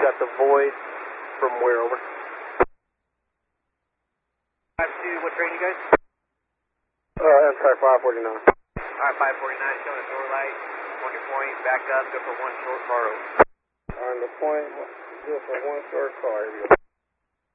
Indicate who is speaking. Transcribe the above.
Speaker 1: got the void from where over?
Speaker 2: 5-2, what train you guys?
Speaker 1: Amtrak 549.
Speaker 2: Alright, 549, showing a door light. On your point, back up, go for one short car over.
Speaker 1: On the point, just for one short car. Here we go.